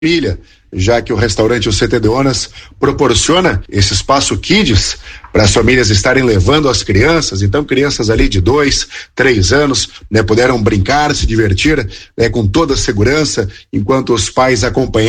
família, já que o restaurante O CT Deonas proporciona esse espaço kids para as famílias estarem levando as crianças. Então, crianças ali de 2, 3 anos, né, puderam brincar, se divertir, né, com toda a segurança, enquanto os pais acompanham